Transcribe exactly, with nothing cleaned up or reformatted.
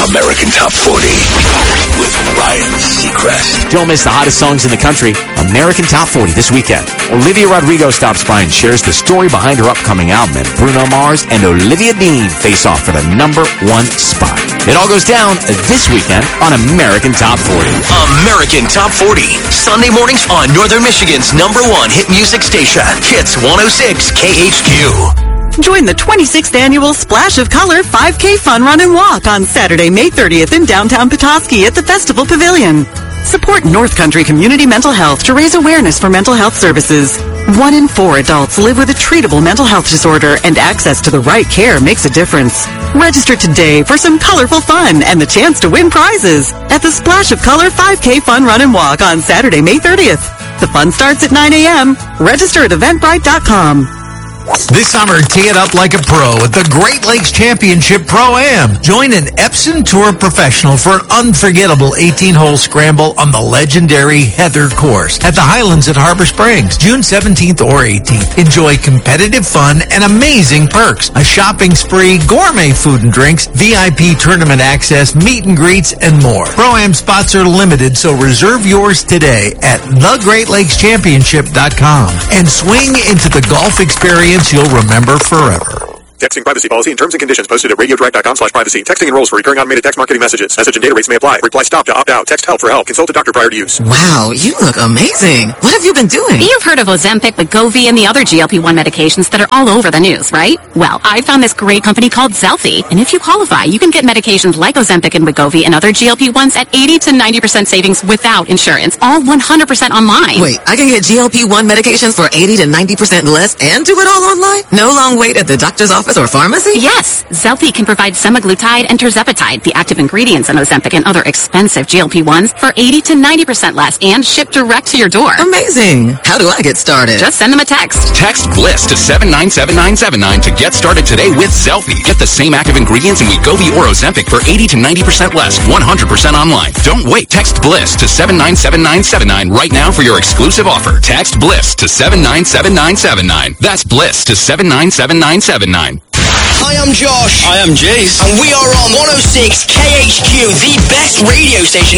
American Top forty with Ryan Seacrest. Don't miss the hottest songs in the country. American Top forty this weekend. Olivia Rodrigo stops by and shares the story behind her upcoming album, and Bruno Mars and Olivia Dean face off for the number one spot. It all goes down this weekend on American Top forty. American Top forty, Sunday mornings on Northern Michigan's number one hit music station, Hits one oh six K H Q. Join the twenty-sixth Annual Splash of Color five K Fun Run and Walk on Saturday, May thirtieth in downtown Petoskey at the Festival Pavilion. Support North Country Community Mental Health to raise awareness for mental health services. One in four adults live with a treatable mental health disorder, and access to the right care makes a difference. Register today for some colorful fun and the chance to win prizes at the Splash of Color five K Fun Run and Walk on Saturday, May thirtieth. The fun starts at nine a.m. Register at eventbrite dot com. This summer, tee it up like a pro at the Great Lakes Championship Pro-Am. Join an Epson Tour professional for an unforgettable eighteen-hole scramble on the legendary Heather course at the Highlands at Harbor Springs, June seventeenth or eighteenth. Enjoy competitive fun and amazing perks, a shopping spree, gourmet food and drinks, V I P tournament access, meet and greets, and more. Pro-Am spots are limited, so reserve yours today at the great lakes championship dot com and swing into the golf experience you'll remember forever. Texting privacy policy and terms and conditions posted at radio direct dot com slash privacy. Texting enrolls for recurring automated text marketing messages. Message and data rates may apply. Reply stop to opt out. Text help for help. Consult a doctor prior to use. Wow, you look amazing. What have you been doing? You've heard of Ozempic, Wegovy, and the other G L P one medications that are all over the news, right? Well, I found this great company called Zelfie, and if you qualify, you can get medications like Ozempic and Wegovy and other G L P ones at eighty to ninety percent savings without insurance, all one hundred percent online. Wait, I can get G L P one medications for eighty to ninety percent less and do it all online? No long wait at the doctor's office or pharmacy? Yes, Zelfie can provide semaglutide and tirzepatide, the active ingredients in Ozempic and other expensive G L P ones, for eighty to ninety percent less and shipped direct to your door. Amazing. How do I get started? Just send them a text. Text BLISS to seven nine seven nine seven nine to get started today with Zelfie. Get the same active ingredients in Wegovy or Ozempic for eighty to ninety percent less, one hundred percent online. Don't wait. Text BLISS to seven nine seven nine seven nine right now for your exclusive offer. Text BLISS to seven nine seven nine seven nine. That's BLISS to seven nine seven nine seven nine. Hi, I'm Josh. I am Jace. And we are on one oh six K H Q, the best radio station